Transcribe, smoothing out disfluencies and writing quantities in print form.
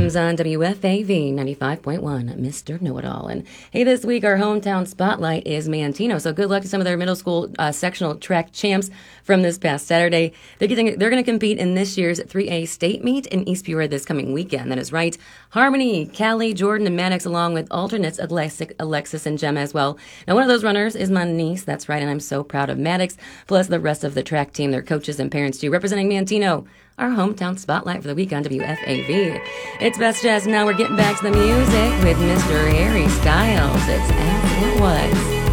Times on WFAV 95.1, Mr. Know-It-All. And hey, this week our hometown spotlight is Manteno. So good luck to some of their middle school sectional track champs from this past Saturday. They're going to compete in this year's 3A state meet in East Peoria this coming weekend. That is right. Harmony, Callie, Jordan, and Maddox, along with alternates Alexis and Gemma as well. Now, one of those runners is my niece. That's right, and I'm so proud of Maddox, plus the rest of the track team, their coaches and parents too, representing Manteno, our hometown spotlight for the week on WFAV. It's Best Jazz. Now we're getting back to the music with Mr. Harry Styles. It's As It Was.